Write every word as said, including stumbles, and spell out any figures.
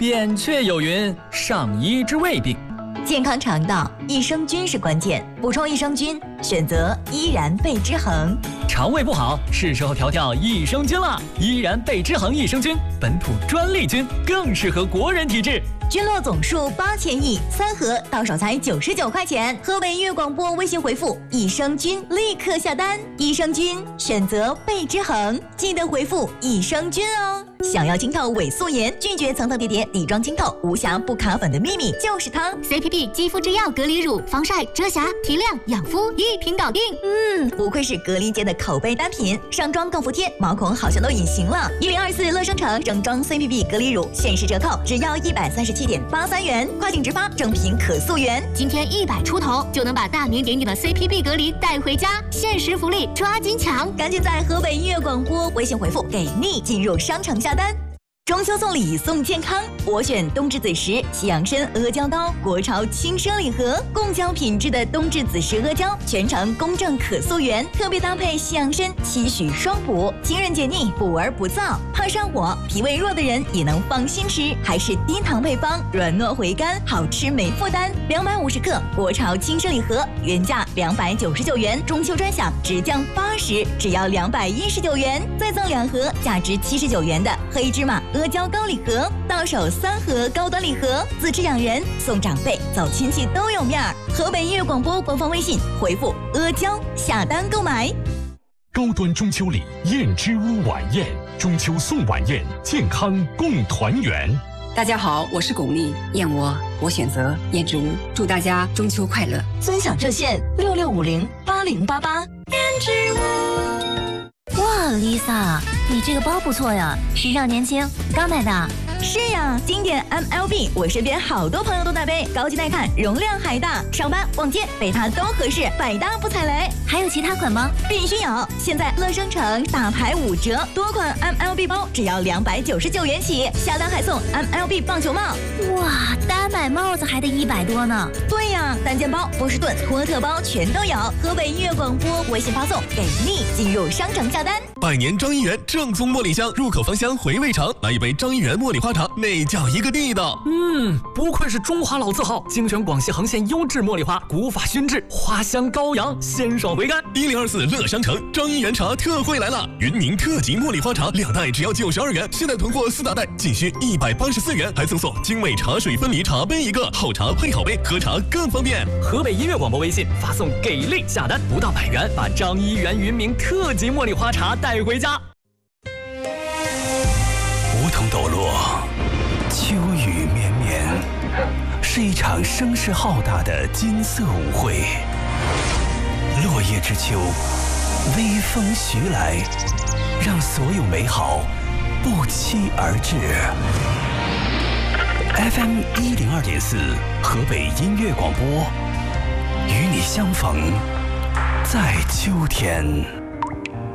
扁鹊有云：上医治未病。 健康肠道，益生菌是关键。补充益生菌，选择依然贝之恒。 肠胃不好，是时候调调益生菌了。依然贝之恒益生菌，本土专利菌，更适合国人体质。 菌落总数八千亿，三盒到手才九十九块钱。河北音乐广播微信回复益生菌，立刻下单。益生菌选择贝之恒，记得回复益生菌哦。想要清透伪素颜，拒绝层层叠叠底妆清透，无瑕不卡粉的秘密就是它。 C P P 肌肤之钥隔离乳，防晒、遮瑕、提亮、养肤一瓶搞定。 嗯，不愧是隔离界的口碑单品，上妆更服帖，毛孔好像都隐形了。一零二四乐生城整装 C P P 隔离乳限时折扣，只要一百三十七点八三元，跨境直发，正品可溯源。 今天一百出头就能把大名鼎鼎的 C P P 隔离带回家，限时福利，抓紧抢！ 赶紧在河北音乐广播微信回复给力进入商城下单。中秋送礼送健康，我选冬至子时西洋参阿胶糕国潮轻奢礼盒，贡胶品质的冬至子时阿胶，全程公正可溯源，特别搭配西洋参，期许双补，清润解腻，补而不燥，怕上火、脾胃弱的人也能放心吃，还是低糖配方，软糯回甘，好吃没负担。两百五十克国潮轻奢礼盒，原价两百九十九元，中秋专享直降八十，只要两百一十九元，再赠两盒价值七十九元的黑芝麻阿胶糕礼盒，到手三盒高端礼盒，自吃养人，送长辈，走亲戚都有面儿。河北音乐广播官方微信回复阿胶下单购买。 高端中秋礼燕之屋晚宴，中秋送晚宴，健康共团圆。 大家好，我是巩俐，燕窝我选择燕之屋，祝大家中秋快乐。 尊享热线六六五零八零八八。燕之屋。 哇 ，Lisa， 你这个包不错呀，时尚年轻，刚买的。 是呀，经典 M L B， 我身边好多朋友都在背，高级耐看，容量还大，上班逛街背它都合适，百搭不踩雷。 还有其他款吗？ 必须有！现在乐生城大牌五折，多款 M L B 包只要两百九十九元起，下单还送 M L B 棒球帽。 哇，单买帽子还得一百多呢。 对呀，单肩包、波士顿、托特包全都有。河北音乐广播微信发送给力，进入商城下单。 百年张一元正宗茉莉香，入口芳香，回味长。来一杯张一元茉莉花茶，那叫一个地道。 嗯，不愧是中华老字号，精选广西横县优质茉莉花，古法熏制，花香高扬，鲜爽回甘。 一零二四乐商城张一元茶特惠来了，云宁特级茉莉花茶两袋只要九十二元，现在囤货四大袋仅需一百八十四元，还赠送精美茶水分离茶杯一个，好茶配好杯，喝茶更方便。 河北音乐广播微信发送给力下单，不到百元，把张一元云明特级茉莉花茶带回家。 梧桐抖落，秋雨绵绵，是一场声势浩大的金色舞会。落叶之秋，微风徐来，让所有美好不期而至。F M 一零二点四，河北音乐广播，与你相逢在秋天。